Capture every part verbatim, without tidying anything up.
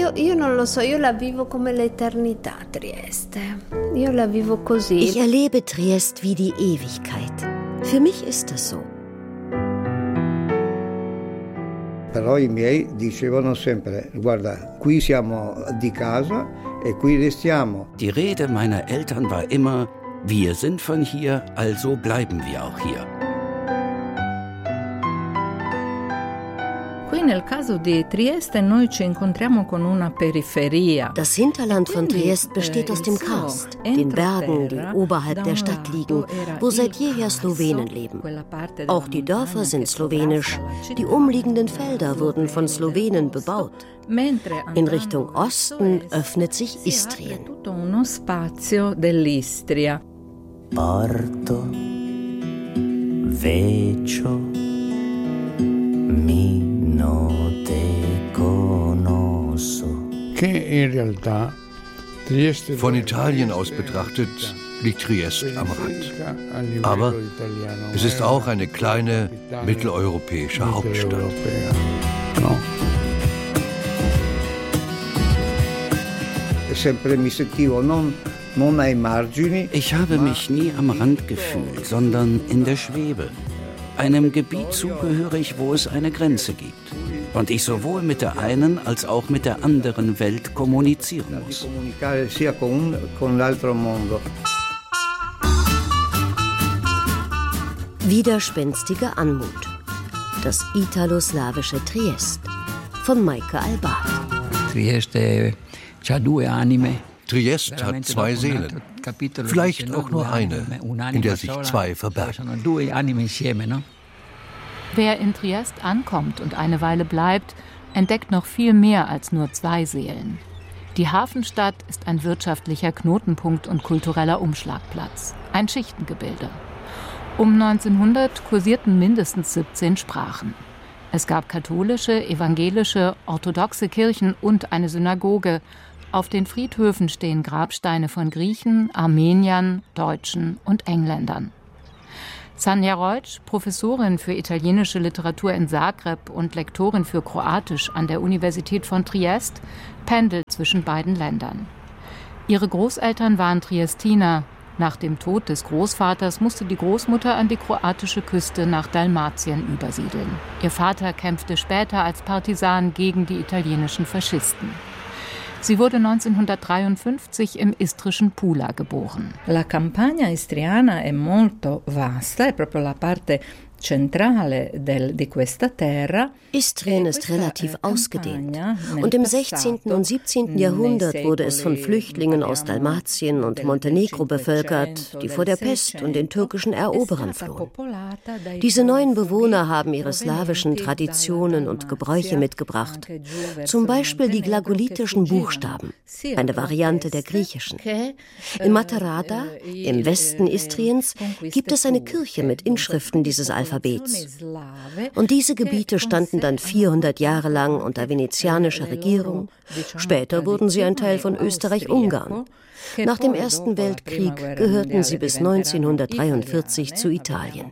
io, io non lo so, io la vivo come l'eternità, Trieste. Io la vivo così. Ich erlebe Triest wie die Ewigkeit. Für mich ist das so. Però i miei dicevano sempre, guarda, qui siamo di casa e qui restiamo. Die Rede meiner Eltern war immer, wir sind von hier, also bleiben wir auch hier. Qui nel caso di Trieste noi ci incontriamo con una periferia. Das Hinterland von Triest besteht aus dem Karst, den Bergen, die oberhalb der Stadt liegen, wo seit jeher Slowenen leben. Auch die Dörfer sind slowenisch, die umliegenden Felder wurden von Slowenen bebaut. In Richtung Osten öffnet sich Istrien. Porto, Vecchio, mi non te conosco. Von Italien aus betrachtet liegt Triest am Rand. Aber es ist auch eine kleine mitteleuropäische Hauptstadt. Ich habe mich nie am Rand gefühlt, sondern in der Schwebe. Einem Gebiet zugehörig, wo es eine Grenze gibt. Und ich sowohl mit der einen als auch mit der anderen Welt kommunizieren muss. Widerspenstige Anmut. Das italo-slawische Triest von Maike Albart. Trieste ha due anime. Triest hat zwei Seelen, vielleicht auch nur eine, in der sich zwei verbergen. Wer in Triest ankommt und eine Weile bleibt, entdeckt noch viel mehr als nur zwei Seelen. Die Hafenstadt ist ein wirtschaftlicher Knotenpunkt und kultureller Umschlagplatz, ein Schichtengebilde. Um neunzehnhundert kursierten mindestens siebzehn Sprachen. Es gab katholische, evangelische, orthodoxe Kirchen und eine Synagoge. Auf den Friedhöfen stehen Grabsteine von Griechen, Armeniern, Deutschen und Engländern. Sanja Reusch, Professorin für italienische Literatur in Zagreb und Lektorin für Kroatisch an der Universität von Triest, pendelt zwischen beiden Ländern. Ihre Großeltern waren Triestiner. Nach dem Tod des Großvaters musste die Großmutter an die kroatische Küste nach Dalmatien übersiedeln. Ihr Vater kämpfte später als Partisan gegen die italienischen Faschisten. Sie wurde neunzehnhundertdreiundfünfzig im istrischen Pula geboren. La campagna istriana è molto vasta, è proprio la parte centrale del, di questa terra. Istrien ist relativ ausgedehnt und im sechzehnten und siebzehnten Jahrhundert wurde es von Flüchtlingen aus Dalmatien und Montenegro bevölkert, die vor der Pest und den türkischen Eroberern flohen. Diese neuen Bewohner haben ihre slawischen Traditionen und Gebräuche mitgebracht, zum Beispiel die glagolitischen Buchstaben, eine Variante der griechischen. In Matarada, im Westen Istriens, gibt es eine Kirche mit Inschriften dieses Alphabets. Und diese Gebiete standen dann vierhundert Jahre lang unter venezianischer Regierung. Später wurden sie ein Teil von Österreich-Ungarn. Nach dem Ersten Weltkrieg gehörten sie bis neunzehnhundertdreiundvierzig zu Italien.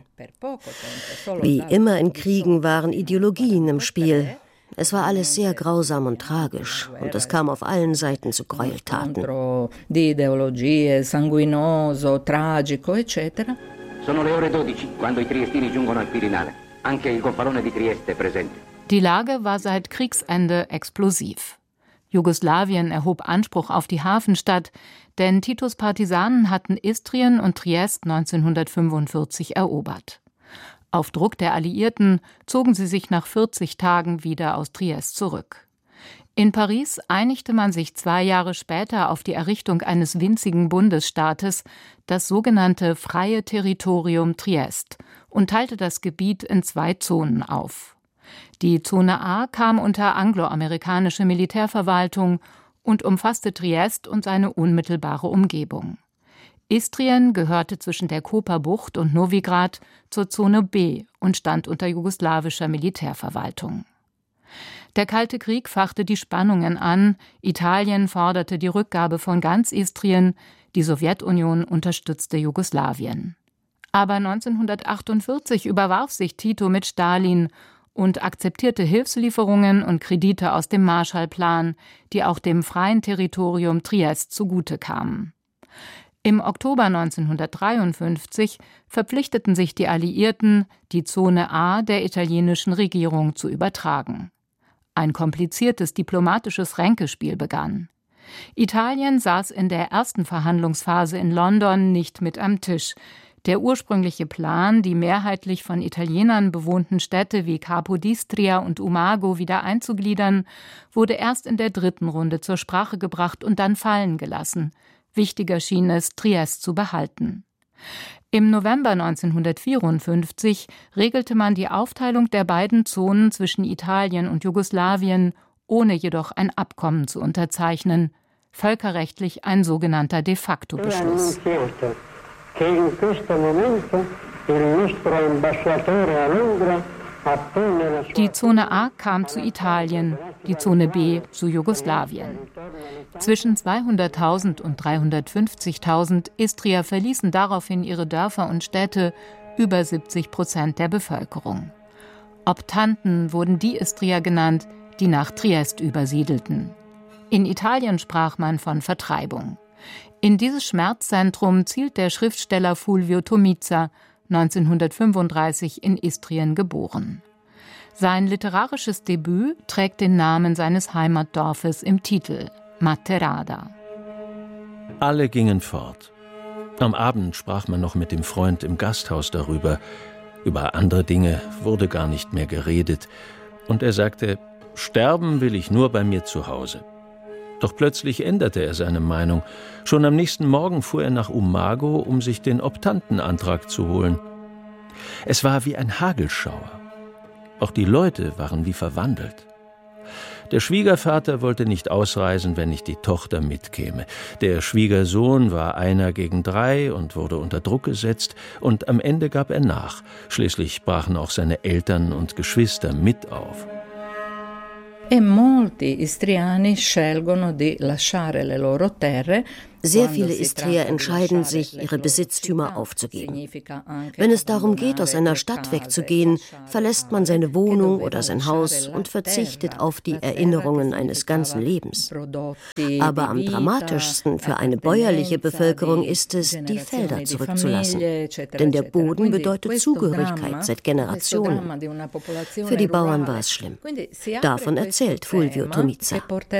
Wie immer in Kriegen waren Ideologien im Spiel. Es war alles sehr grausam und tragisch und es kam auf allen Seiten zu Gräueltaten. Die Ideologie, sanguinoso, tragico, eccetera. Sono le ore dodici, quando i triestini giungono al Quirinale. Anche il Gonfalone di Trieste è presente. Die Lage war seit Kriegsende explosiv. Jugoslawien erhob Anspruch auf die Hafenstadt, denn Titos Partisanen hatten Istrien und Triest neunzehnhundertfünfundvierzig erobert. Auf Druck der Alliierten zogen sie sich nach vierzig Tagen wieder aus Triest zurück. In Paris einigte man sich zwei Jahre später auf die Errichtung eines winzigen Bundesstaates, das sogenannte Freie Territorium Triest, und teilte das Gebiet in zwei Zonen auf. Die Zone A kam unter angloamerikanische Militärverwaltung und umfasste Triest und seine unmittelbare Umgebung. Istrien gehörte zwischen der Koperbucht und Novigrad zur Zone B und stand unter jugoslawischer Militärverwaltung. Der Kalte Krieg fachte die Spannungen an, Italien forderte die Rückgabe von ganz Istrien, die Sowjetunion unterstützte Jugoslawien. Aber neunzehnhundertachtundvierzig überwarf sich Tito mit Stalin und akzeptierte Hilfslieferungen und Kredite aus dem Marshallplan, die auch dem freien Territorium Triest zugute kamen. Im Oktober neunzehnhundertdreiundfünfzig verpflichteten sich die Alliierten, die Zone A der italienischen Regierung zu übertragen. Ein kompliziertes diplomatisches Ränkespiel begann. Italien saß in der ersten Verhandlungsphase in London nicht mit am Tisch. Der ursprüngliche Plan, die mehrheitlich von Italienern bewohnten Städte wie Capodistria und Umago wieder einzugliedern, wurde erst in der dritten Runde zur Sprache gebracht und dann fallen gelassen. Wichtiger schien es, Triest zu behalten. Im November neunzehnhundertvierundfünfzig regelte man die Aufteilung der beiden Zonen zwischen Italien und Jugoslawien, ohne jedoch ein Abkommen zu unterzeichnen. Völkerrechtlich ein sogenannter De-facto-Beschluss. Die Zone A kam zu Italien, die Zone B zu Jugoslawien. Zwischen zweihunderttausend und dreihundertfünfzigtausend Istrier verließen daraufhin ihre Dörfer und Städte, über siebzig Prozent der Bevölkerung. Optanten wurden die Istrier genannt, die nach Triest übersiedelten. In Italien sprach man von Vertreibung. In dieses Schmerzzentrum zielt der Schriftsteller Fulvio Tomizza, neunzehnhundertfünfunddreißig in Istrien geboren. Sein literarisches Debüt trägt den Namen seines Heimatdorfes im Titel, Matterada. Alle gingen fort. Am Abend sprach man noch mit dem Freund im Gasthaus darüber. Über andere Dinge wurde gar nicht mehr geredet. Und er sagte, sterben will ich nur bei mir zu Hause. Doch plötzlich änderte er seine Meinung. Schon am nächsten Morgen fuhr er nach Umago, um sich den Optantenantrag zu holen. Es war wie ein Hagelschauer. Auch die Leute waren wie verwandelt. Der Schwiegervater wollte nicht ausreisen, wenn nicht die Tochter mitkäme. Der Schwiegersohn war einer gegen drei und wurde unter Druck gesetzt, und am Ende gab er nach. Schließlich brachen auch seine Eltern und Geschwister mit auf. E molti istriani scelgono di lasciare le loro terre. Sehr viele Istrier entscheiden sich, ihre Besitztümer aufzugeben. Wenn es darum geht, aus einer Stadt wegzugehen, verlässt man seine Wohnung oder sein Haus und verzichtet auf die Erinnerungen eines ganzen Lebens. Aber am dramatischsten für eine bäuerliche Bevölkerung ist es, die Felder zurückzulassen. Denn der Boden bedeutet Zugehörigkeit seit Generationen. Für die Bauern war es schlimm. Davon erzählt Fulvio Tomizza.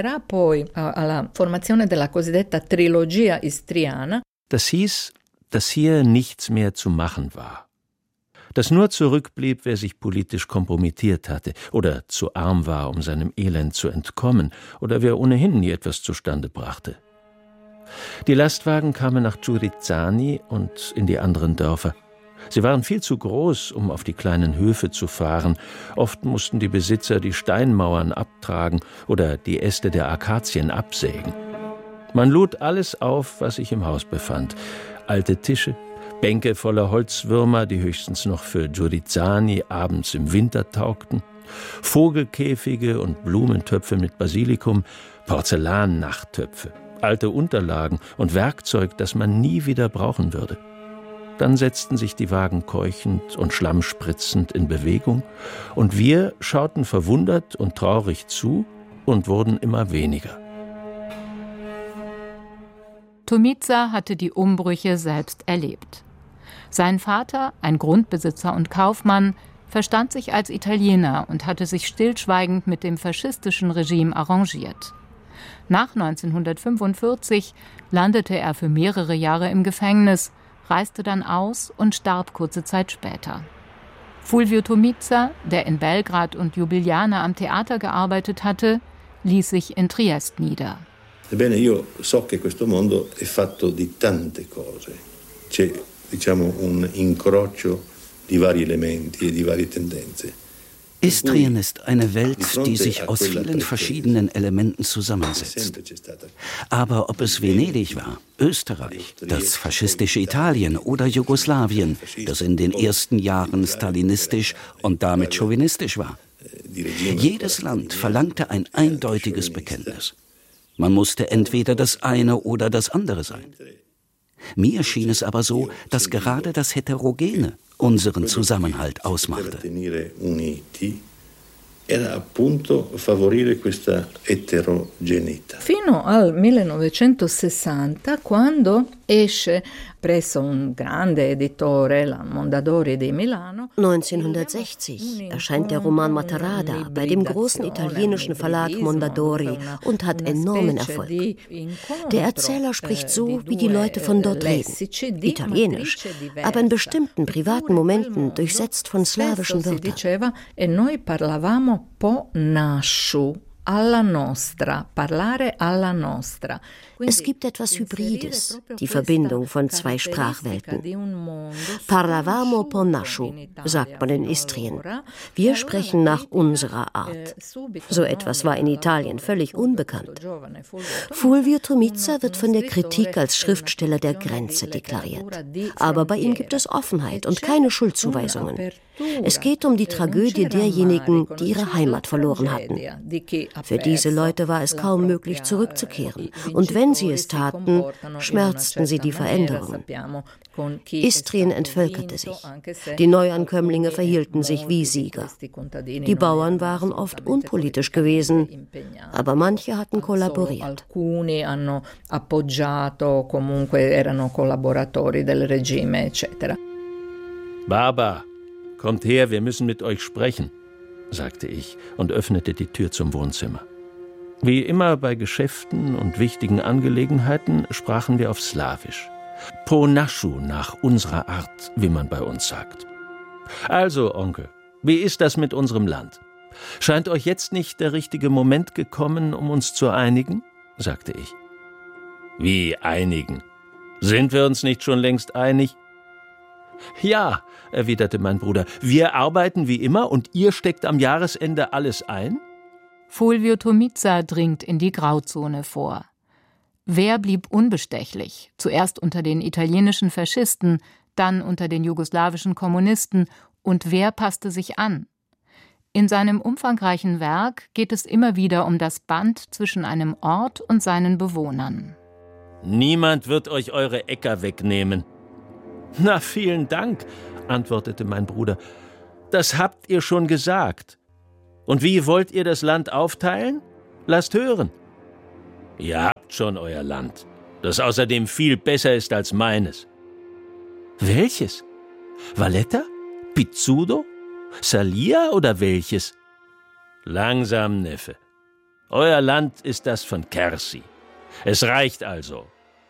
Das hieß, dass hier nichts mehr zu machen war. Dass nur zurückblieb, wer sich politisch kompromittiert hatte oder zu arm war, um seinem Elend zu entkommen, oder wer ohnehin nie etwas zustande brachte. Die Lastwagen kamen nach Giurizzani und in die anderen Dörfer. Sie waren viel zu groß, um auf die kleinen Höfe zu fahren. Oft mussten die Besitzer die Steinmauern abtragen oder die Äste der Akazien absägen. Man lud alles auf, was sich im Haus befand. Alte Tische, Bänke voller Holzwürmer, die höchstens noch für Giurizzani abends im Winter taugten, Vogelkäfige und Blumentöpfe mit Basilikum, Porzellan-Nachttöpfe, alte Unterlagen und Werkzeug, das man nie wieder brauchen würde. Dann setzten sich die Wagen keuchend und schlammspritzend in Bewegung, und wir schauten verwundert und traurig zu und wurden immer weniger. Tomizza hatte die Umbrüche selbst erlebt. Sein Vater, ein Grundbesitzer und Kaufmann, verstand sich als Italiener und hatte sich stillschweigend mit dem faschistischen Regime arrangiert. Nach neunzehnhundertfünfundvierzig landete er für mehrere Jahre im Gefängnis, reiste dann aus und starb kurze Zeit später. Fulvio Tomizza, der in Belgrad und Ljubljana am Theater gearbeitet hatte, ließ sich in Triest nieder. Ebbene, io so che questo mondo è fatto di tante cose. C'è, diciamo, un incrocio di vari elementi e di varie tendenze. Istrien ist eine Welt, die sich aus vielen verschiedenen Elementen zusammensetzt. Aber ob es Venedig war, Österreich, das faschistische Italien oder Jugoslawien, das in den ersten Jahren stalinistisch und damit chauvinistisch war, jedes Land verlangte ein eindeutiges Bekenntnis. Man musste entweder das eine oder das andere sein. Mir schien es aber so, dass gerade das Heterogene unseren Zusammenhalt ausmachte. era appunto favorire questa eterogeneità. Fino al millenovecentosessanta, quando esce presso un grande editore, la Mondadori di Milano. neunzehnhundertsechzig erscheint der Roman Matarada bei dem großen italienischen Verlag Mondadori und hat enormen Erfolg. Der Erzähler spricht so, wie die Leute von dort reden, italienisch, aber in bestimmten privaten Momenten durchsetzt von slawischen Wörtern. E noi parlavamo po nasciu. Alla nostra, parlare alla nostra. Es gibt etwas Hybrides, die Verbindung von zwei Sprachwelten. Parlavamo po nasciu, sagt man in Istrien. Wir sprechen nach unserer Art. So etwas war in Italien völlig unbekannt. Fulvio Tomizza wird von der Kritik als Schriftsteller der Grenze deklariert. Aber bei ihm gibt es Offenheit und keine Schuldzuweisungen. Es geht um die Tragödie derjenigen, die ihre Heimat verloren hatten. Für diese Leute war es kaum möglich, zurückzukehren. Und wenn sie es taten, schmerzten sie die Veränderungen. Istrien entvölkerte sich. Die Neuankömmlinge verhielten sich wie Sieger. Die Bauern waren oft unpolitisch gewesen, aber manche hatten kollaboriert. Baba, kommt her, wir müssen mit euch sprechen, sagte ich und öffnete die Tür zum Wohnzimmer. Wie immer bei Geschäften und wichtigen Angelegenheiten sprachen wir auf Slawisch. Po nasciu, nach unserer Art, wie man bei uns sagt. Also, Onkel, wie ist das mit unserem Land? Scheint euch jetzt nicht der richtige Moment gekommen, um uns zu einigen? Sagte ich. Wie einigen? Sind wir uns nicht schon längst einig? Ja, erwiderte mein Bruder, wir arbeiten wie immer und ihr steckt am Jahresende alles ein? Fulvio Tomizza dringt in die Grauzone vor. Wer blieb unbestechlich? Zuerst unter den italienischen Faschisten, dann unter den jugoslawischen Kommunisten, und wer passte sich an? In seinem umfangreichen Werk geht es immer wieder um das Band zwischen einem Ort und seinen Bewohnern. Niemand wird euch eure Äcker wegnehmen. Na, vielen Dank, antwortete mein Bruder. Das habt ihr schon gesagt. Und wie wollt ihr das Land aufteilen? Lasst hören. Ihr habt schon euer Land, das außerdem viel besser ist als meines. Welches? Valletta? Pizzudo? Salia oder welches? Langsam, Neffe. Euer Land ist das von Kersi. Es reicht also.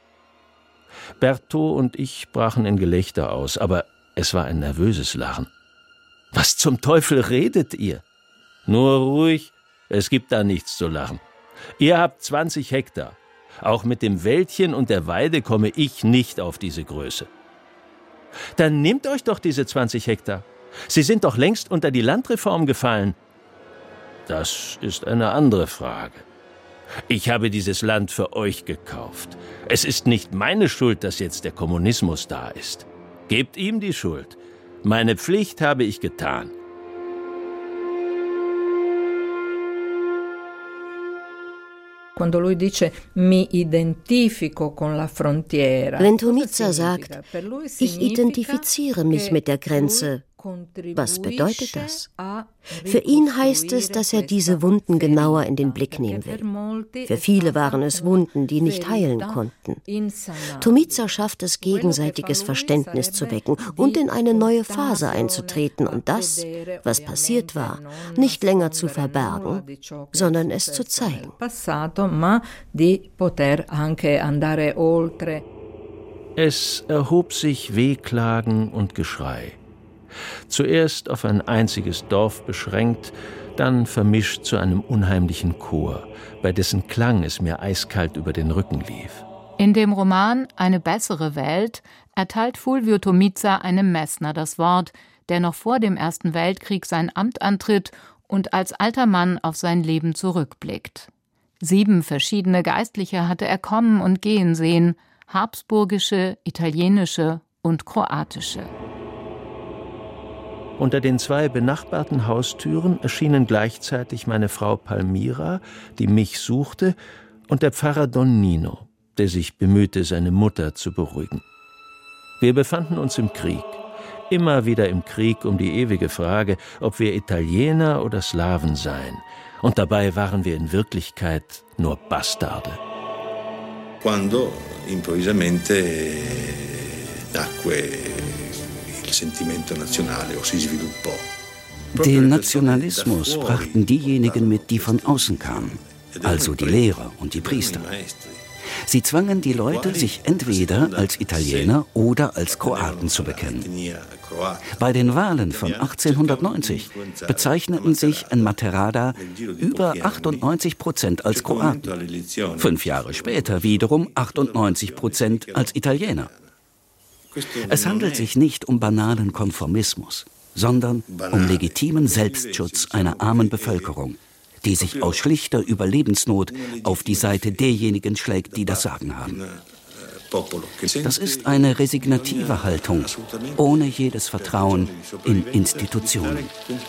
Berthaud und ich brachen in Gelächter aus, aber es war ein nervöses Lachen. Was zum Teufel redet ihr? Nur ruhig, es gibt da nichts zu lachen. Ihr habt zwanzig Hektar. Auch mit dem Wäldchen und der Weide komme ich nicht auf diese Größe. Dann nehmt euch doch diese zwanzig Hektar. Sie sind doch längst unter die Landreform gefallen. Das ist eine andere Frage. Ich habe dieses Land für euch gekauft. Es ist nicht meine Schuld, dass jetzt der Kommunismus da ist. Gebt ihm die Schuld. Meine Pflicht habe ich getan. Wenn Tomizza sagt, ich identifiziere mich mit der Grenze, was bedeutet das? Für ihn heißt es, dass er diese Wunden genauer in den Blick nehmen will. Für viele waren es Wunden, die nicht heilen konnten. Tomizza schafft es, gegenseitiges Verständnis zu wecken und in eine neue Phase einzutreten und das, was passiert war, nicht länger zu verbergen, sondern es zu zeigen. Es erhob sich Wehklagen und Geschrei. Zuerst auf ein einziges Dorf beschränkt, dann vermischt zu einem unheimlichen Chor, bei dessen Klang es mir eiskalt über den Rücken lief. In dem Roman »Eine bessere Welt« erteilt Fulvio Tomizza einem Messner das Wort, der noch vor dem Ersten Weltkrieg sein Amt antritt und als alter Mann auf sein Leben zurückblickt. Sieben verschiedene Geistliche hatte er kommen und gehen sehen, habsburgische, italienische und kroatische. Unter den zwei benachbarten Haustüren erschienen gleichzeitig meine Frau Palmira, die mich suchte, und der Pfarrer Don Nino, der sich bemühte, seine Mutter zu beruhigen. Wir befanden uns im Krieg. Immer wieder im Krieg um die ewige Frage, ob wir Italiener oder Slawen seien. Und dabei waren wir in Wirklichkeit nur Bastarde. Quando improvvisamente nacque il sentimento nazionale o si sviluppò. Den Nationalismus brachten diejenigen mit, die von außen kamen, also die Lehrer und die Priester. Sie zwangen die Leute, sich entweder als Italiener oder als Kroaten zu bekennen. Bei den Wahlen von achtzehnhundertneunzig bezeichneten sich in Macerata über achtundneunzig Prozent als Kroaten. Fünf Jahre später wiederum achtundneunzig Prozent als Italiener. Es handelt sich nicht um banalen Konformismus, sondern um legitimen Selbstschutz einer armen Bevölkerung, die sich aus schlichter Überlebensnot auf die Seite derjenigen schlägt, die das Sagen haben. Das ist eine resignative Haltung, ohne jedes Vertrauen in Institutionen.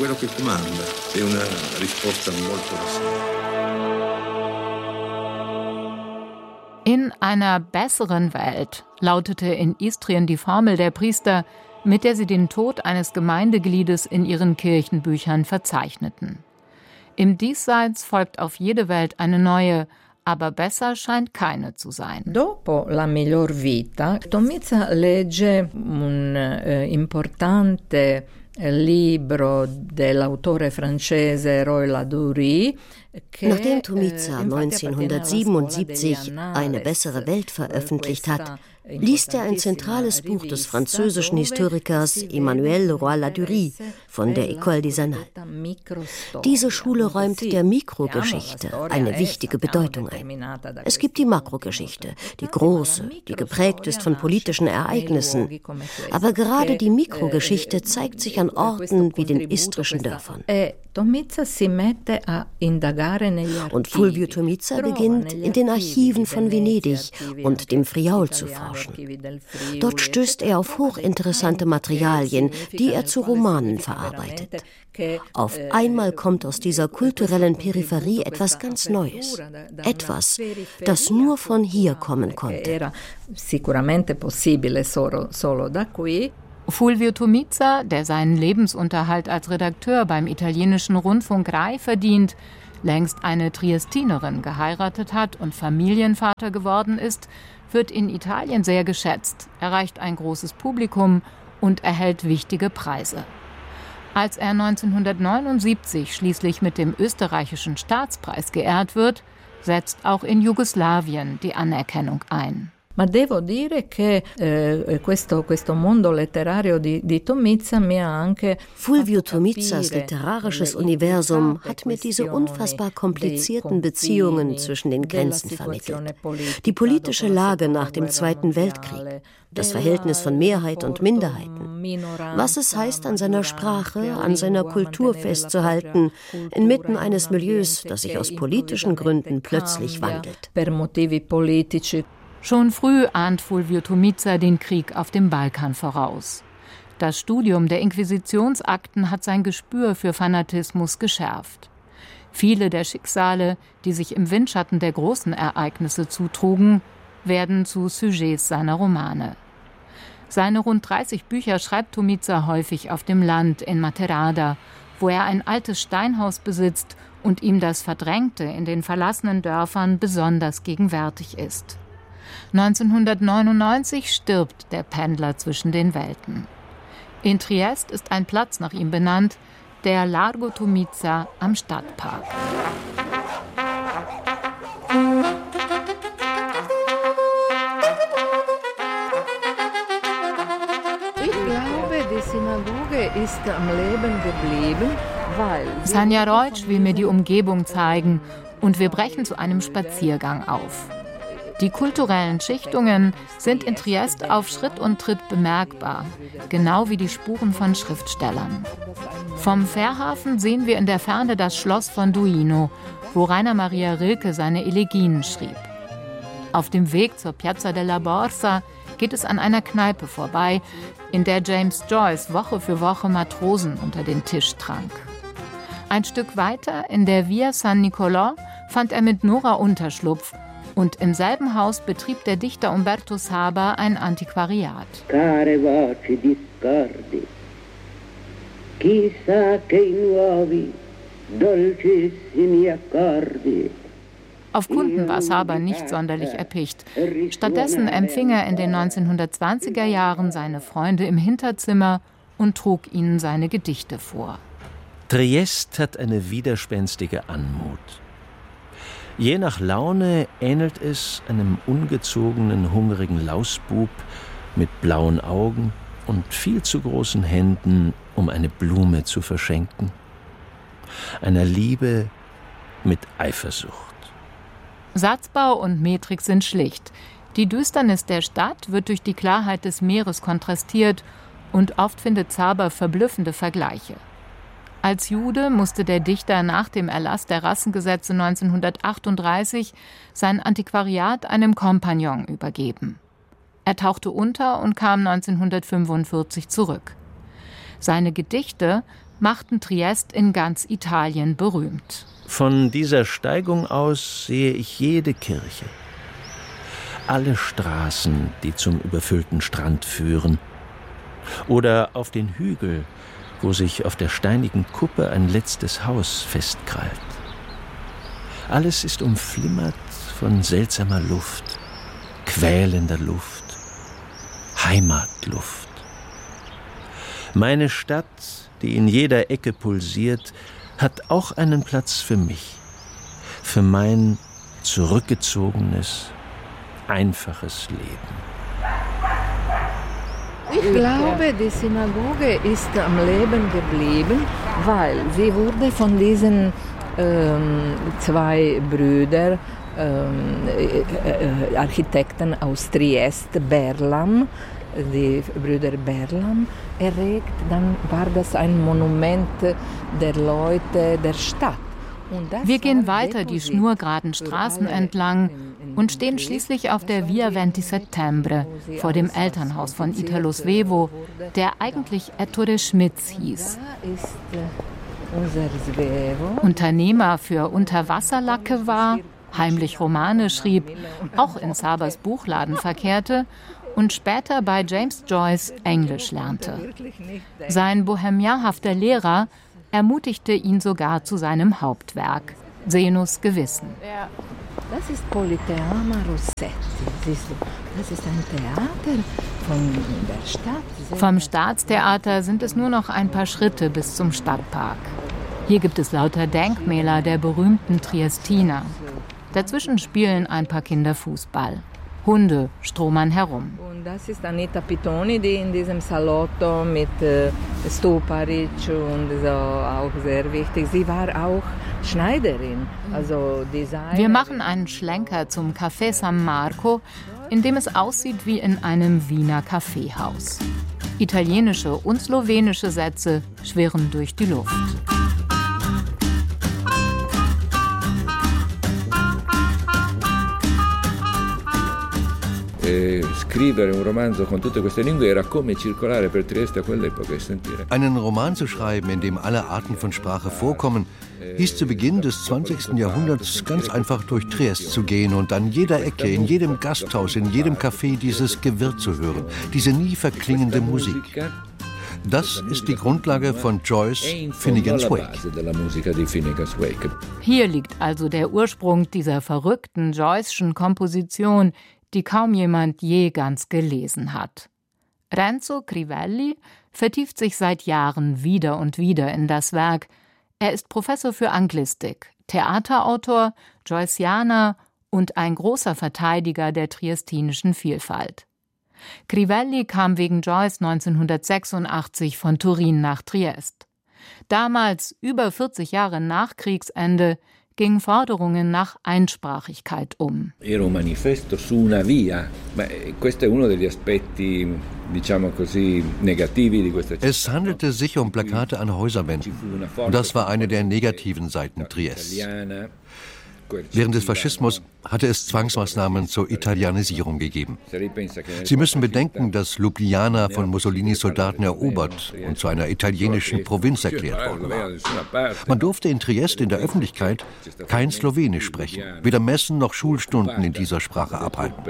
In einer besseren Welt lautete in Istrien die Formel der Priester, mit der sie den Tod eines Gemeindegliedes in ihren Kirchenbüchern verzeichneten. Im Diesseits folgt auf jede Welt eine neue, aber besser scheint keine zu sein. Dopo la miglior vita, Tomica legge un eh, importante libro dell'autore francese Roy Ladurie. Nachdem Tomica neunzehnhundertsiebenundsiebzig Eine bessere Welt veröffentlicht hat, liest er ein zentrales Buch des französischen Historikers Emmanuel Roy Ladurie von der École des Annales. Diese Schule räumt der Mikrogeschichte eine wichtige Bedeutung ein. Es gibt die Makrogeschichte, die große, die geprägt ist von politischen Ereignissen. Aber gerade die Mikrogeschichte zeigt sich an Orten wie den istrischen Dörfern. Und Fulvio Tomica beginnt, in den Archiven von Venedig und dem Friaul zu forschen. Dort stößt er auf hochinteressante Materialien, die er zu Romanen verarbeitet. Auf einmal kommt aus dieser kulturellen Peripherie etwas ganz Neues. Etwas, das nur von hier kommen konnte. Fulvio Tomica, der seinen Lebensunterhalt als Redakteur beim italienischen Rundfunk Rai verdient, längst eine Triestinerin geheiratet hat und Familienvater geworden ist, wird in Italien sehr geschätzt, erreicht ein großes Publikum und erhält wichtige Preise. Als er neunzehnhundertneunundsiebzig schließlich mit dem österreichischen Staatspreis geehrt wird, setzt auch in Jugoslawien die Anerkennung ein. Ma devo dire che eh, questo, questo mondo letterario di, di Tomica mi ha anche Fulvio Tomicas literarisches Universum hat mir diese unfassbar komplizierten Beziehungen zwischen den Grenzen vermittelt. Die politische Lage nach dem Zweiten Weltkrieg, das Verhältnis von Mehrheit und Minderheiten, was es heißt, an seiner Sprache, an seiner Kultur festzuhalten, inmitten eines Milieus, das sich aus politischen Gründen plötzlich wandelt. Schon früh ahnt Fulvio Tomica den Krieg auf dem Balkan voraus. Das Studium der Inquisitionsakten hat sein Gespür für Fanatismus geschärft. Viele der Schicksale, die sich im Windschatten der großen Ereignisse zutrugen, werden zu Sujets seiner Romane. Seine rund dreißig Bücher schreibt Tomica häufig auf dem Land in Macerata, wo er ein altes Steinhaus besitzt und ihm das Verdrängte in den verlassenen Dörfern besonders gegenwärtig ist. neunzehnhundertneunundneunzig stirbt der Pendler zwischen den Welten. In Triest ist ein Platz nach ihm benannt, der Largo Tomica am Stadtpark. Ich glaube, die Synagoge ist am Leben geblieben, weil Sanja Reutsch will mir die Umgebung zeigen und wir brechen zu einem Spaziergang auf. Die kulturellen Schichtungen sind in Triest auf Schritt und Tritt bemerkbar, genau wie die Spuren von Schriftstellern. Vom Fährhafen sehen wir in der Ferne das Schloss von Duino, wo Rainer Maria Rilke seine Elegien schrieb. Auf dem Weg zur Piazza della Borsa geht es an einer Kneipe vorbei, in der James Joyce Woche für Woche Matrosen unter den Tisch trank. Ein Stück weiter, in der Via San Nicolò, fand er mit Nora Unterschlupf Und im selben Haus betrieb der Dichter Umberto Saba ein Antiquariat. Care voci discordi, chissà che i nuovi dolcissimi accordi. Auf Kunden war Saba nicht sonderlich erpicht. Stattdessen empfing er in den neunzehnhundertzwanziger Jahren seine Freunde im Hinterzimmer und trug ihnen seine Gedichte vor. Triest hat eine widerspenstige Anmut. Je nach Laune ähnelt es einem ungezogenen, hungrigen Lausbub mit blauen Augen und viel zu großen Händen, um eine Blume zu verschenken. Einer Liebe mit Eifersucht. Satzbau und Metrik sind schlicht. Die Düsternis der Stadt wird durch die Klarheit des Meeres kontrastiert und oft findet Saba verblüffende Vergleiche. Als Jude musste der Dichter nach dem Erlass der Rassengesetze neunzehnhundertachtunddreißig sein Antiquariat einem Kompagnon übergeben. Er tauchte unter und kam neunzehnhundertfünfundvierzig zurück. Seine Gedichte machten Triest in ganz Italien berühmt. Von dieser Steigung aus sehe ich jede Kirche, alle Straßen, die zum überfüllten Strand führen, oder auf den Hügel, wo sich auf der steinigen Kuppe ein letztes Haus festkrallt. Alles ist umflimmert von seltsamer Luft, quälender Luft, Heimatluft. Meine Stadt, die in jeder Ecke pulsiert, hat auch einen Platz für mich, für mein zurückgezogenes, einfaches Leben. Ich glaube, die Synagoge ist am Leben geblieben, weil sie wurde von diesen ähm, zwei Brüdern, ähm, äh, Architekten aus Triest, Berlam, die Brüder Berlam, erregt. Dann war das ein Monument der Leute der Stadt. Wir gehen weiter die schnurgeraden Straßen entlang und stehen schließlich auf der Via venti Settembre vor dem Elternhaus von Italo Svevo, der eigentlich Ettore Schmitz hieß. Unternehmer für Unterwasserlacke war, heimlich Romane schrieb, auch in Sabas Buchladen verkehrte und später bei James Joyce Englisch lernte. Sein bohemianhafter Lehrer ermutigte ihn sogar zu seinem Hauptwerk, Zenus Gewissen. Das ist Politeama Rossetti. Das ist ein Theater von der Stadt. Vom Staatstheater sind es nur noch ein paar Schritte bis zum Stadtpark. Hier gibt es lauter Denkmäler der berühmten Triestiner. Dazwischen spielen ein paar Kinder Fußball. Hunde stromern herum. Und das ist Anita Pitoni, die in diesem Salotto mit äh, Stuparic und so auch sehr wichtig. Sie war auch Schneiderin, also Designerin. Wir machen einen Schlenker zum Café San Marco, in dem es aussieht wie in einem Wiener Kaffeehaus. Italienische und slowenische Sätze schwirren durch die Luft. Einen Roman zu schreiben, in dem alle Arten von Sprache vorkommen, hieß zu Beginn des zwanzigsten Jahrhunderts ganz einfach durch Triest zu gehen und an jeder Ecke, in jedem Gasthaus, in jedem Café dieses Gewirr zu hören, diese nie verklingende Musik. Das ist die Grundlage von Joyce' Finnegan's Wake. Hier liegt also der Ursprung dieser verrückten Joyce'schen Komposition, die kaum jemand je ganz gelesen hat. Renzo Crivelli vertieft sich seit Jahren wieder und wieder in das Werk. Er ist Professor für Anglistik, Theaterautor, Joycianer und ein großer Verteidiger der triestinischen Vielfalt. Crivelli kam wegen Joyce neunzehnhundertsechsundachtzig von Turin nach Triest. Damals, über vierzig Jahre nach Kriegsende, gingen Forderungen nach Einsprachigkeit um. Era un manifesto su una via, ma questo è uno degli aspetti, diciamo così, negativi di questa città. Es handelte sich um Plakate an Häuserwänden. Und das war eine der negativen Seiten Triests. Während des Faschismus hatte es Zwangsmaßnahmen zur Italianisierung gegeben. Sie müssen bedenken, dass Ljubljana von Mussolinis Soldaten erobert und zu einer italienischen Provinz erklärt worden war. Man durfte in Triest in der Öffentlichkeit kein Slowenisch sprechen, weder Messen noch Schulstunden in dieser Sprache abhalten.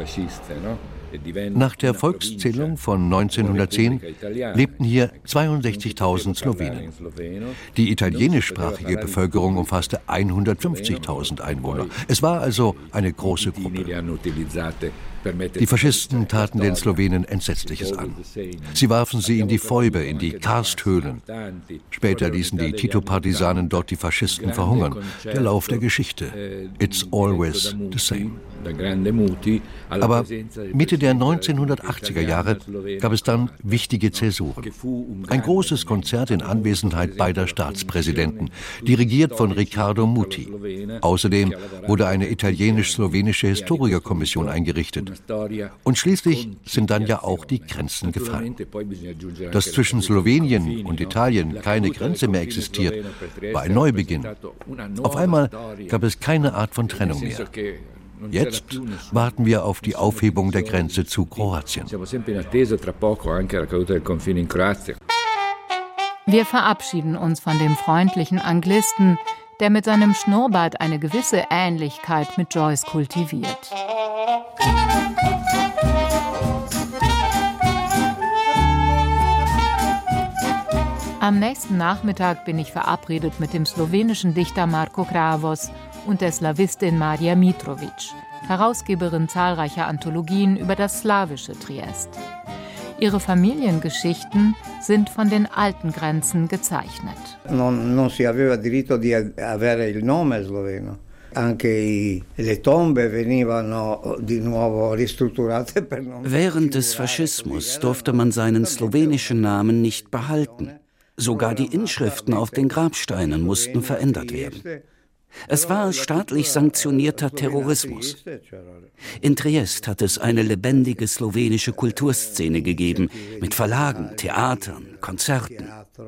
Nach der Volkszählung von neunzehnhundertzehn lebten hier zweiundsechzigtausend Slowenen. Die italienischsprachige Bevölkerung umfasste hundertfünfzigtausend Einwohner. Es war also eine große Gruppe. Die Faschisten taten den Slowenen Entsetzliches an. Sie warfen sie in die Fäuber, in die Karsthöhlen. Später ließen die Tito-Partisanen dort die Faschisten verhungern. Der Lauf der Geschichte. It's always the same. Aber Mitte der neunzehnhundertachtziger Jahre gab es dann wichtige Zäsuren. Ein großes Konzert in Anwesenheit beider Staatspräsidenten, dirigiert von Riccardo Muti. Außerdem wurde eine italienisch-slowenische Historikerkommission eingerichtet. Und schließlich sind dann ja auch die Grenzen gefallen. Dass zwischen Slowenien und Italien keine Grenze mehr existiert, war ein Neubeginn. Auf einmal gab es keine Art von Trennung mehr. Jetzt warten wir auf die Aufhebung der Grenze zu Kroatien. Wir verabschieden uns von dem freundlichen Anglisten, der mit seinem Schnurrbart eine gewisse Ähnlichkeit mit Joyce kultiviert. Am nächsten Nachmittag bin ich verabredet mit dem slowenischen Dichter Marko Kravos und der Slawistin Marija Mitrovic, Herausgeberin zahlreicher Anthologien über das slawische Triest. Ihre Familiengeschichten sind von den alten Grenzen gezeichnet. Non, non si aveva diritto di avere il nome sloveno. Anche le tombe venivano di nuovo ristrutturate per non... Während des Faschismus durfte man seinen slowenischen Namen nicht behalten. Sogar die Inschriften auf den Grabsteinen mussten verändert werden. Es war staatlich sanktionierter Terrorismus. In Triest hat es eine lebendige slowenische Kulturszene gegeben, mit Verlagen, Theatern, Konzerten.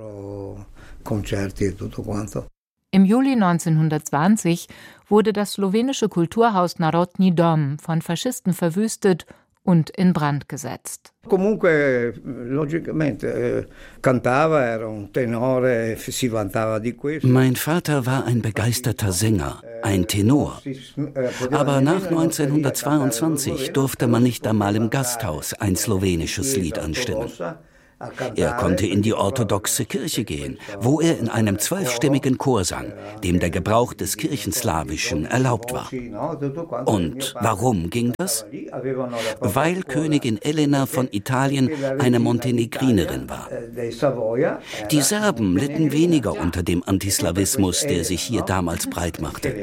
Im Juli neunzehnhundertzwanzig wurde das slowenische Kulturhaus Narodni Dom von Faschisten verwüstet und in Brand gesetzt. Comunque, logicamente, cantava, era un tenore, si vantava di questo. Mein Vater war ein begeisterter Sänger, ein Tenor. Aber nach neunzehnhundertzweiundzwanzig durfte man nicht einmal im Gasthaus ein slowenisches Lied anstimmen. Er konnte in die orthodoxe Kirche gehen, wo er in einem zwölfstimmigen Chor sang, dem der Gebrauch des Kirchenslawischen erlaubt war. Und warum ging das? Weil Königin Elena von Italien eine Montenegrinerin war. Die Serben litten weniger unter dem Antislawismus, der sich hier damals breit machte.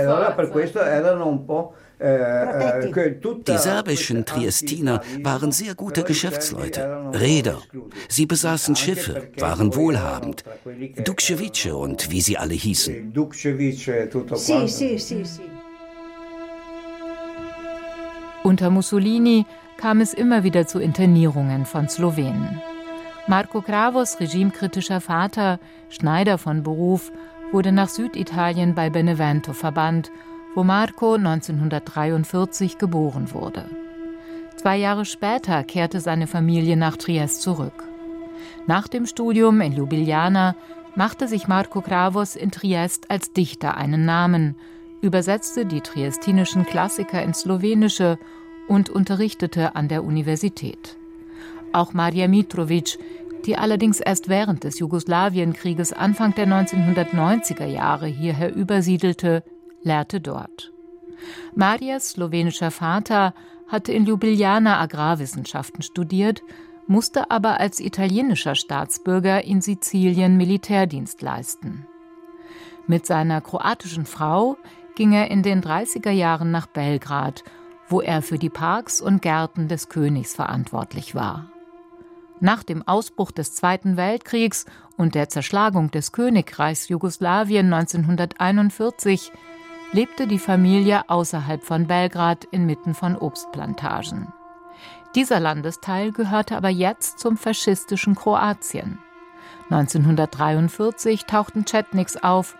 Die serbischen Triestiner waren sehr gute Geschäftsleute, Reeder. Sie besaßen Schiffe, waren wohlhabend. Dukševiće und wie sie alle hießen. Unter Mussolini kam es immer wieder zu Internierungen von Slowenen. Marko Kravos, regimekritischer Vater, Schneider von Beruf, wurde nach Süditalien bei Benevento verbannt, wo Marko neunzehnhundertdreiundvierzig geboren wurde. Zwei Jahre später kehrte seine Familie nach Triest zurück. Nach dem Studium in Ljubljana machte sich Marko Kravos in Triest als Dichter einen Namen, übersetzte die triestinischen Klassiker ins Slowenische und unterrichtete an der Universität. Auch Marija Mitrovic, die allerdings erst während des Jugoslawienkrieges Anfang der neunzehnhundertneunziger Jahre hierher übersiedelte, lehrte dort. Marias slowenischer Vater hatte in Ljubljana Agrarwissenschaften studiert, musste aber als italienischer Staatsbürger in Sizilien Militärdienst leisten. Mit seiner kroatischen Frau ging er in den dreißiger Jahren nach Belgrad, wo er für die Parks und Gärten des Königs verantwortlich war. Nach dem Ausbruch des Zweiten Weltkriegs und der Zerschlagung des Königreichs Jugoslawien neunzehnhunderteinundvierzig lebte die Familie außerhalb von Belgrad inmitten von Obstplantagen. Dieser Landesteil gehörte aber jetzt zum faschistischen Kroatien. neunzehnhundertdreiundvierzig tauchten Chetniks auf,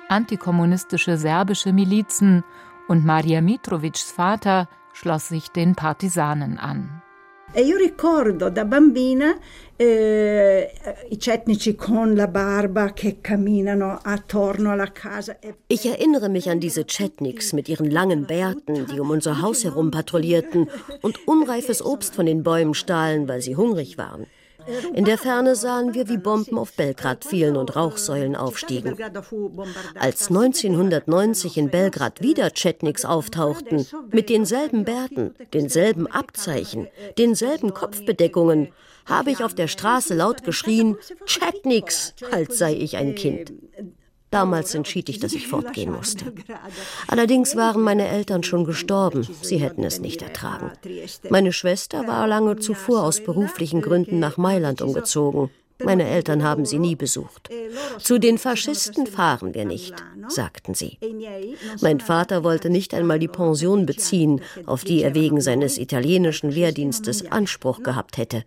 antikommunistische serbische Milizen und Marija Mitrovićs Vater schloss sich den Partisanen an. E io ricordo da bambina eh, i cetnici con la barba che camminano attorno alla casa. Ich erinnere mich an diese Chetniks mit ihren langen Bärten, die um unser Haus herum patrouillierten und unreifes Obst von den Bäumen stahlen, weil sie hungrig waren. In der Ferne sahen wir, wie Bomben auf Belgrad fielen und Rauchsäulen aufstiegen. Als neunzehnhundertneunzig in Belgrad wieder Chetniks auftauchten, mit denselben Bärten, denselben Abzeichen, denselben Kopfbedeckungen, habe ich auf der Straße laut geschrien: Chetniks, als sei ich ein Kind. Damals entschied ich, dass ich fortgehen musste. Allerdings waren meine Eltern schon gestorben. Sie hätten es nicht ertragen. Meine Schwester war lange zuvor aus beruflichen Gründen nach Mailand umgezogen. Meine Eltern haben sie nie besucht. Zu den Faschisten fahren wir nicht, sagten sie. Mein Vater wollte nicht einmal die Pension beziehen, auf die er wegen seines italienischen Wehrdienstes Anspruch gehabt hätte.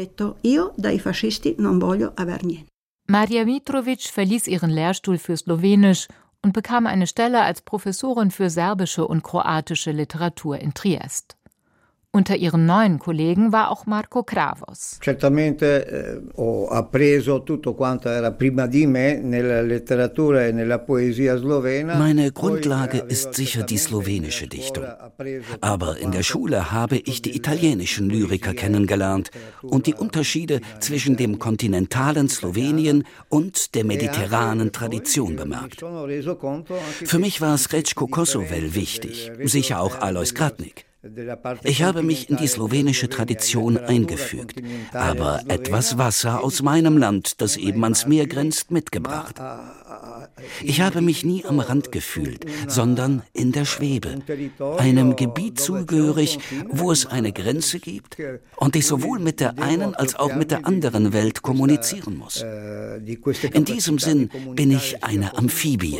Marija Mitrović verließ ihren Lehrstuhl für Slowenisch und bekam eine Stelle als Professorin für serbische und kroatische Literatur in Triest. Unter ihren neuen Kollegen war auch Marko Kravos. Certamente eh, ho appreso tutto quanto era prima di me nella letteratura e nella poesia slovena. Meine Grundlage ist sicher die slowenische Dichtung. Aber in der Schule habe ich die italienischen Lyriker kennengelernt und die Unterschiede zwischen dem kontinentalen Slowenien und der mediterranen Tradition bemerkt. Für mich war Srećko Kosovel wichtig, sicher auch Alois Kratnik. Ich habe mich in die slowenische Tradition eingefügt, aber etwas Wasser aus meinem Land, das eben ans Meer grenzt, mitgebracht. Ich habe mich nie am Rand gefühlt, sondern in der Schwebe, einem Gebiet zugehörig, wo es eine Grenze gibt und ich sowohl mit der einen als auch mit der anderen Welt kommunizieren muss. In diesem Sinn bin ich eine Amphibie.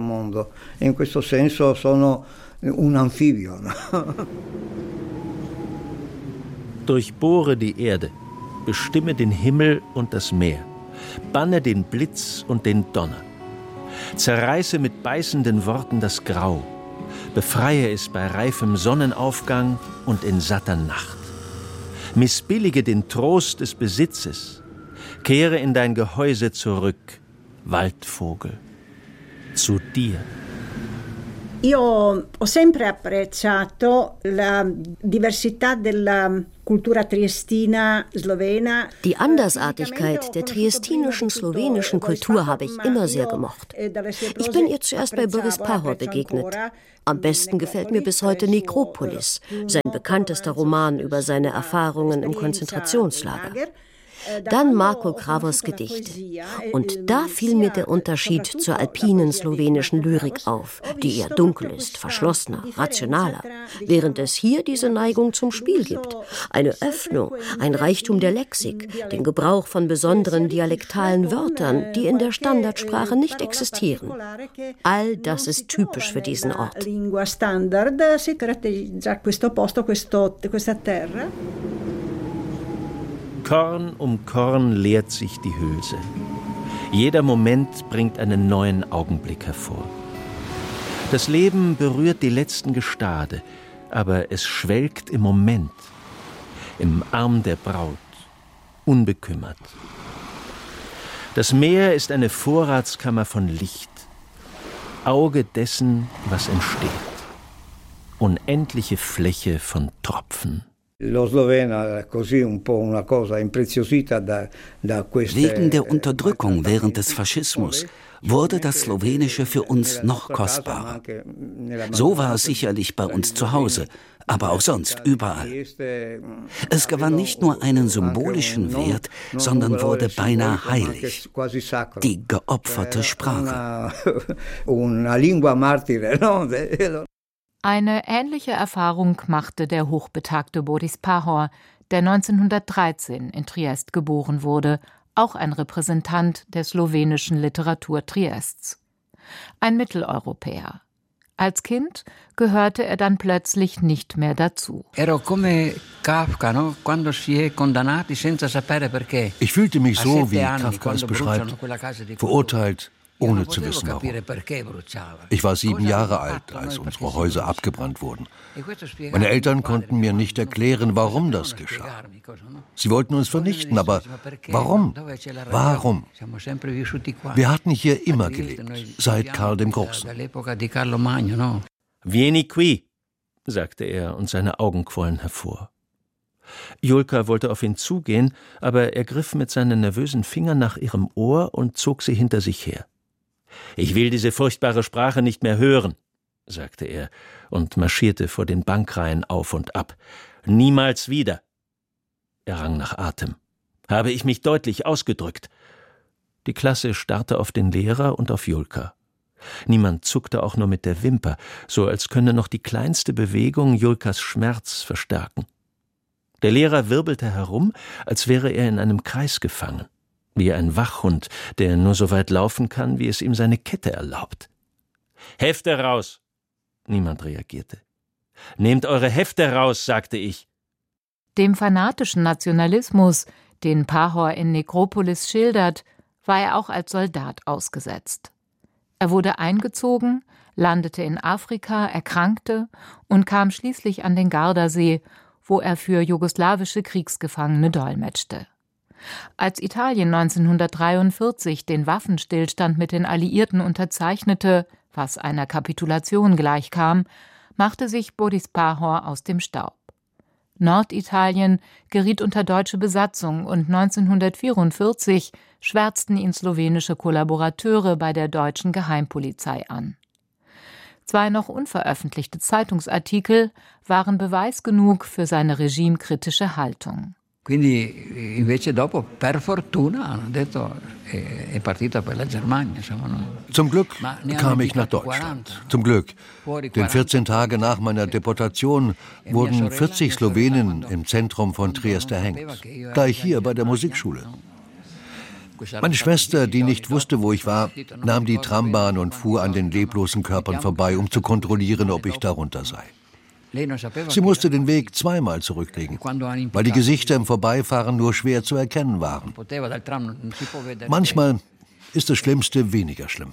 Un Amphibio. Durchbohre die Erde, bestimme den Himmel und das Meer, banne den Blitz und den Donner, zerreiße mit beißenden Worten das Grau, befreie es bei reifem Sonnenaufgang und in satter Nacht, missbillige den Trost des Besitzes, kehre in dein Gehäuse zurück, Waldvogel, zu dir. Io ho sempre apprezzato la diversità della cultura triestina slovena. Die Andersartigkeit der triestinischen slowenischen Kultur habe ich immer sehr gemocht. Ich bin ihr zuerst bei Boris Pahor begegnet. Am besten gefällt mir bis heute Nekropolis, sein bekanntester Roman über seine Erfahrungen im Konzentrationslager. Dann Marko Kravos Gedichte. Und da fiel mir der Unterschied zur alpinen slowenischen Lyrik auf, die eher dunkel ist, verschlossener, rationaler, während es hier diese Neigung zum Spiel gibt. Eine Öffnung, ein Reichtum der Lexik, den Gebrauch von besonderen dialektalen Wörtern, die in der Standardsprache nicht existieren. All das ist typisch für diesen Ort. Korn um Korn leert sich die Hülse. Jeder Moment bringt einen neuen Augenblick hervor. Das Leben berührt die letzten Gestade, aber es schwelgt im Moment, im Arm der Braut, unbekümmert. Das Meer ist eine Vorratskammer von Licht, Auge dessen, was entsteht. Unendliche Fläche von Tropfen. Wegen der Unterdrückung während des Faschismus wurde das Slowenische für uns noch kostbarer. So war es sicherlich bei uns zu Hause, aber auch sonst überall. Es gewann nicht nur einen symbolischen Wert, sondern wurde beinahe heilig. Die geopferte Sprache. Eine ähnliche Erfahrung machte der hochbetagte Boris Pahor, der neunzehnhundertdreizehn in Triest geboren wurde, auch ein Repräsentant der slowenischen Literatur Triests. Ein Mitteleuropäer. Als Kind gehörte er dann plötzlich nicht mehr dazu. Ich fühlte mich so, wie Kafka es beschreibt, verurteilt, ohne zu wissen warum. Ich war sieben Jahre alt, als unsere Häuser abgebrannt wurden. Meine Eltern konnten mir nicht erklären, warum das geschah. Sie wollten uns vernichten, aber warum? Warum? Wir hatten hier immer gelebt, seit Karl dem Großen. Vieni qui, sagte er, und seine Augen quollen hervor. Julka wollte auf ihn zugehen, aber er griff mit seinen nervösen Fingern nach ihrem Ohr und zog sie hinter sich her. »Ich will diese furchtbare Sprache nicht mehr hören«, sagte er und marschierte vor den Bankreihen auf und ab. »Niemals wieder!« Er rang nach Atem. »Habe ich mich deutlich ausgedrückt?« Die Klasse starrte auf den Lehrer und auf Julka. Niemand zuckte auch nur mit der Wimper, so als könne noch die kleinste Bewegung Julkas Schmerz verstärken. Der Lehrer wirbelte herum, als wäre er in einem Kreis gefangen, wie ein Wachhund, der nur so weit laufen kann, wie es ihm seine Kette erlaubt. »Hefte raus!« Niemand reagierte. »Nehmt eure Hefte raus«, sagte ich. Dem fanatischen Nationalismus, den Pahor in Nekropolis schildert, war er auch als Soldat ausgesetzt. Er wurde eingezogen, landete in Afrika, erkrankte und kam schließlich an den Gardasee, wo er für jugoslawische Kriegsgefangene dolmetschte. Als Italien neunzehnhundertdreiundvierzig den Waffenstillstand mit den Alliierten unterzeichnete, was einer Kapitulation gleichkam, machte sich Boris Pahor aus dem Staub. Norditalien geriet unter deutsche Besatzung und neunzehnhundertvierundvierzig schwärzten ihn slowenische Kollaborateure bei der deutschen Geheimpolizei an. Zwei noch unveröffentlichte Zeitungsartikel waren Beweis genug für seine regimekritische Haltung. Quindi invece dopo per fortuna hanno detto è partito per la Germania. Zum Glück kam ich nach Deutschland. Zum Glück. Denn vierzehn Tage nach meiner Deportation wurden vierzig Slowenen im Zentrum von Triest erhängt. Gleich hier bei der Musikschule. Meine Schwester, die nicht wusste, wo ich war, nahm die Trambahn und fuhr an den leblosen Körpern vorbei, um zu kontrollieren, ob ich darunter sei. Sie musste den Weg zweimal zurücklegen, weil die Gesichter im Vorbeifahren nur schwer zu erkennen waren. Manchmal ist das Schlimmste weniger schlimm.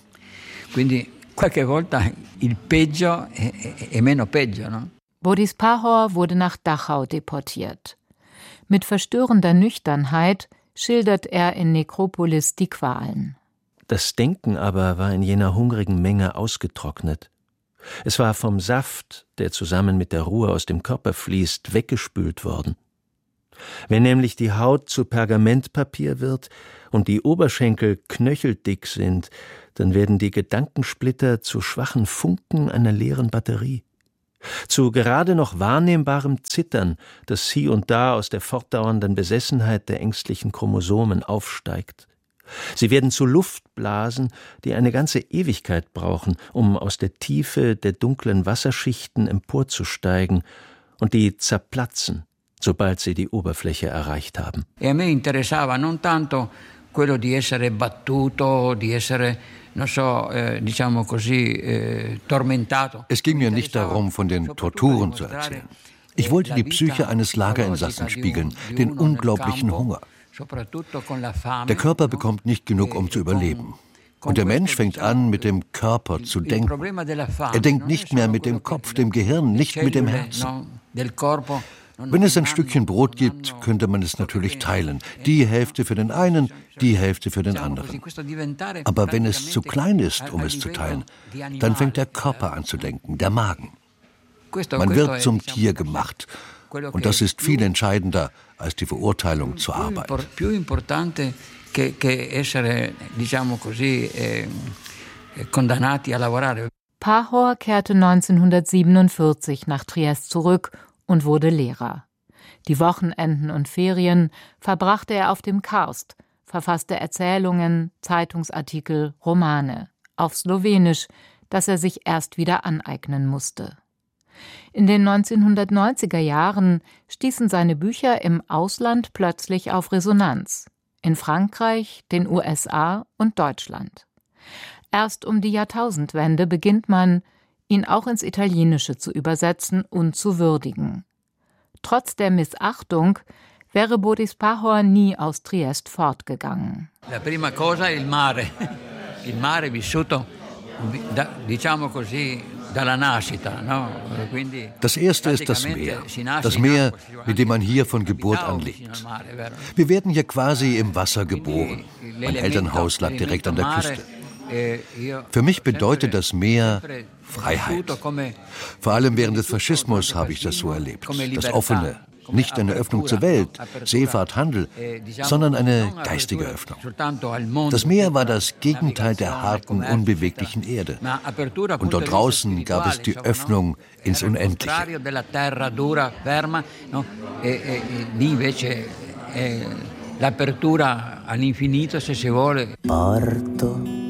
Boris Pahor wurde nach Dachau deportiert. Mit verstörender Nüchternheit schildert er in Nekropolis die Qualen. Das Denken aber war in jener hungrigen Menge ausgetrocknet. Es war vom Saft, der zusammen mit der Ruhe aus dem Körper fließt, weggespült worden. Wenn nämlich die Haut zu Pergamentpapier wird und die Oberschenkel knöcheldick sind, dann werden die Gedankensplitter zu schwachen Funken einer leeren Batterie. Zu gerade noch wahrnehmbarem Zittern, das hier und da aus der fortdauernden Besessenheit der ängstlichen Chromosomen aufsteigt. Sie werden zu Luftblasen, die eine ganze Ewigkeit brauchen, um aus der Tiefe der dunklen Wasserschichten emporzusteigen, und die zerplatzen, sobald sie die Oberfläche erreicht haben. E a me interessava non tanto quello di essere battuto, di essere non so, eh, diciamo così, eh, tormentato. Es ging mir nicht darum, von den Torturen zu erzählen. Ich wollte die Psyche eines Lagerinsassen spiegeln, den unglaublichen Hunger. Der Körper bekommt nicht genug, um zu überleben. Und der Mensch fängt an, mit dem Körper zu denken. Er denkt nicht mehr mit dem Kopf, dem Gehirn, nicht mit dem Herzen. Wenn es ein Stückchen Brot gibt, könnte man es natürlich teilen. Die Hälfte für den einen, die Hälfte für den anderen. Aber wenn es zu klein ist, um es zu teilen, dann fängt der Körper an zu denken, der Magen. Man wird zum Tier gemacht. Und das ist viel entscheidender als die Verurteilung zur Arbeit. Pahor kehrte neunzehnhundertsiebenundvierzig nach Triest zurück und wurde Lehrer. Die Wochenenden und Ferien verbrachte er auf dem Karst, verfasste Erzählungen, Zeitungsartikel, Romane, auf Slowenisch, das er sich erst wieder aneignen musste. In den neunzehnhundertneunziger Jahren stießen seine Bücher im Ausland plötzlich auf Resonanz. In Frankreich, den U S A und Deutschland. Erst um die Jahrtausendwende beginnt man, ihn auch ins Italienische zu übersetzen und zu würdigen. Trotz der Missachtung wäre Boris Pahor nie aus Triest fortgegangen. La prima cosa è il mare. il mare vissuto, diciamo così, dalla nascita, no? Quindi das erste ist das Meer. Das Meer, mit dem man hier von Geburt an lebt. Wir werden hier quasi im Wasser geboren. Mein Elternhaus lag direkt an der Küste. Für mich bedeutet das Meer Freiheit. Vor allem während des Faschismus habe ich das so erlebt. Das Offene, nicht eine Öffnung zur Welt, Seefahrt, Handel, sondern eine geistige Öffnung. Das Meer war das Gegenteil der harten, unbeweglichen Erde. Und dort draußen gab es die Öffnung ins Unendliche. L'apertura all'infinito, se si vuole. Porto